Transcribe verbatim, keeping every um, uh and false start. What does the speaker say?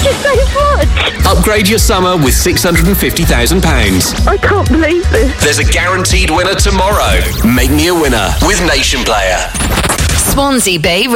you so much. Upgrade your summer with six hundred fifty thousand pounds. I can't believe this. There's a guaranteed winner tomorrow. Make me a winner with Nation Player. Swansea Bay